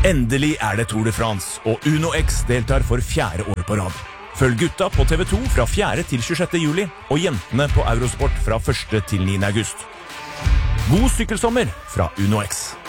Endelig det Tour de France, og Uno X deltar for 4. år på rad. Følg gutta på TV 2 fra 4. til 26. juli, og jentene på Eurosport fra 1. til 9. august. God sykkelsommer fra Uno X.